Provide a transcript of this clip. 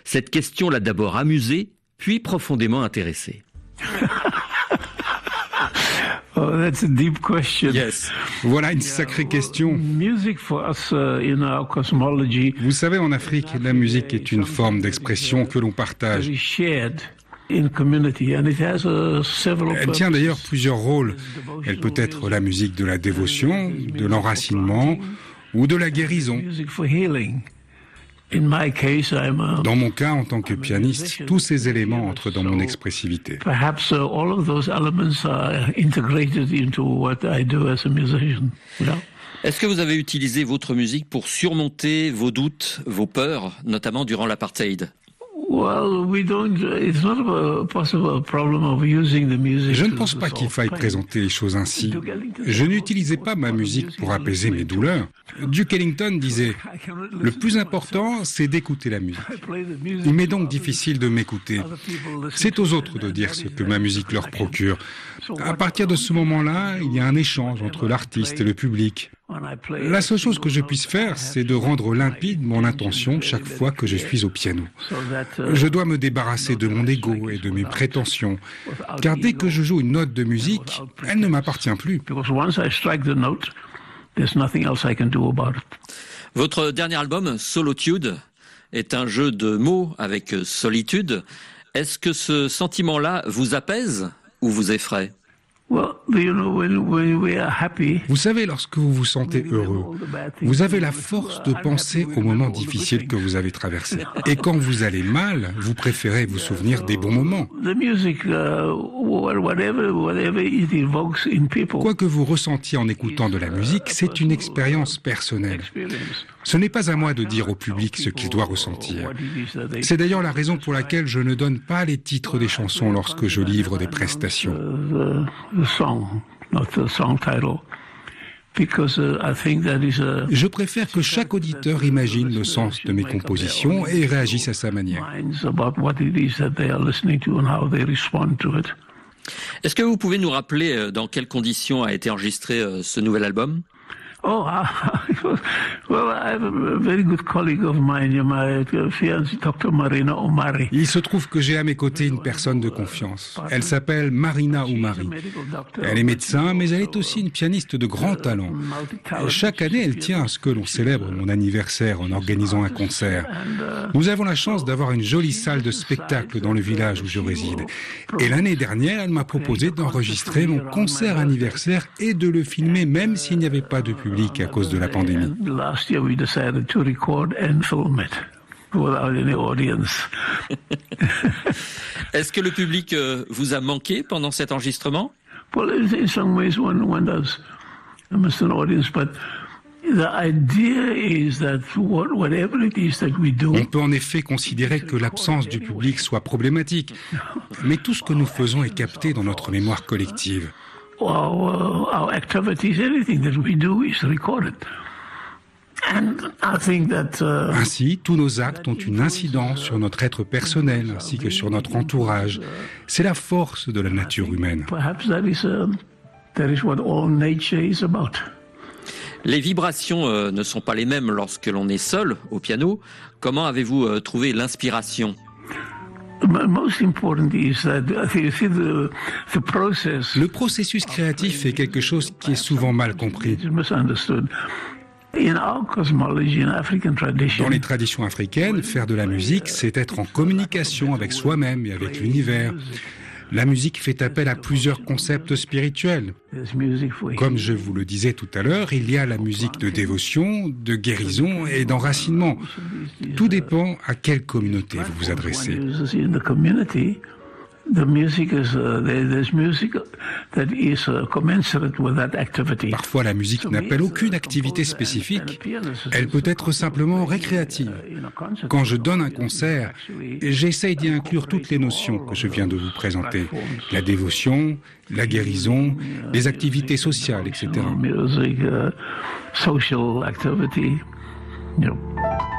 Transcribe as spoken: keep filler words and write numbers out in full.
Cette question l'a d'abord amusé, puis profondément intéressé. Oh, that's a deep question. Yes. Voilà une sacrée question. Music for us, uh, in our cosmology, Vous savez, en Afrique, la musique est une forme d'expression que l'on partage. very shared in community, and it has uh, several Elle tient d'ailleurs purposes. plusieurs rôles. Elle peut être la musique de la dévotion, de l'enracinement ou de la guérison. Music for healing. In my case, I'm a, Dans mon cas, en tant que pianiste, tous ces éléments entrent dans mon expressivité. perhaps uh, all of those elements are integrated into what I do as a musician. You know? Est-ce que vous avez utilisé votre musique pour surmonter vos doutes, vos peurs, notamment durant l'apartheid ? Well, we don't. It's not a possible problem of using the music. Je ne to pense pas qu'il solve faille pain. présenter les choses ainsi. Je n'utilisais pas ma musique pour apaiser mes douleurs. Duke Ellington disait « Le plus important, c'est d'écouter la musique. Il m'est donc difficile de m'écouter. C'est aux autres de dire ce que ma musique leur procure. À partir de ce moment-là, il y a un échange entre l'artiste et le public. La seule chose que je puisse faire, c'est de rendre limpide mon intention chaque fois que je suis au piano. Je dois me débarrasser de mon ego et de mes prétentions, car dès que je joue une note de musique, elle ne m'appartient plus. Because once I strike the note, there's nothing else I can do about it. Votre dernier album, Solitude, est un jeu de mots avec solitude. Est-ce que ce sentiment-là vous apaise ou vous effraie ? Well, you know, when, when we are happy, Vous savez, lorsque vous vous sentez heureux, vous avez la force de penser aux moments difficiles que vous avez traversés. Et quand vous allez mal, vous préférez vous souvenir des bons moments. the music, uh, whatever, whatever it evokes in people, Quoi que vous ressentiez en écoutant de la musique, c'est une expérience personnelle. experience. Ce n'est pas à moi de dire au public ce qu'il doit ressentir. What it is that they- C'est d'ailleurs la raison pour laquelle je ne donne pas les titres des chansons lorsque je livre des prestations. the, the song, not the song title, because uh, I think that is a Je préfère que chaque auditeur imagine le sens de mes compositions et réagisse à sa manière. minds about what it is that they are listening to and how they respond to it. Est-ce que vous pouvez nous rappeler euh, dans quelles conditions a été enregistré euh, ce nouvel album ? Oh, well, I have a very good colleague of mine, my fiancée, Doctor Marina Omari. Il se trouve que j'ai à mes côtés une personne de confiance. Elle s'appelle Marina Oumari. Elle est médecin, mais elle est aussi une pianiste de grand talent. Chaque année, elle tient à ce que l'on célèbre mon anniversaire en organisant un concert. Nous avons la chance d'avoir une jolie salle de spectacle dans le village où je réside. Et l'année dernière, elle m'a proposé d'enregistrer mon concert anniversaire et de le filmer même s'il n'y avait pas de public à cause de la pandémie. And last year we decided to record and film it without any audience. Est-ce que le public euh, vous a manqué pendant cet enregistrement ? Well, in in some ways one, one does miss an audience, but the idea is that what, whatever it is that we do, On peut en effet considérer que l'absence du public soit problématique, mais tout ce que nous faisons est capté dans notre mémoire collective. our, our activities, anything that we do is recorded. And I think that uh, Ainsi, tous nos actes ont une incidence sur notre être personnel ainsi que sur notre entourage. C'est la force de la nature humaine. perhaps that is, uh, that is what all nature is about. Les vibrations euh, ne sont pas les mêmes lorsque l'on est seul au piano. Comment avez-vous euh, trouvé l'inspiration ? The most important is that uh, you see the, the process Le processus créatif est quelque chose qui est souvent mal compris. is misunderstood. In our cosmology, in African tradition, Dans les traditions africaines, faire de la musique, c'est être en communication avec soi-même et avec l'univers. La musique fait appel à plusieurs concepts spirituels. there's music for Comme je vous le disais tout à l'heure, il y a la musique de dévotion, de guérison et d'enracinement. Tout dépend à quelle communauté vous vous adressez. One uses in the community. The music is uh, there, there's music that is uh, commensurate with that activity. Parfois, la musique n'appelle aucune activité spécifique. Elle peut être simplement récréative. Quand je donne un concert, j'essaye d'y inclure toutes les notions que je viens de vous présenter. La dévotion, la guérison, les activités sociales, et cetera. Music, uh, social activity, you know.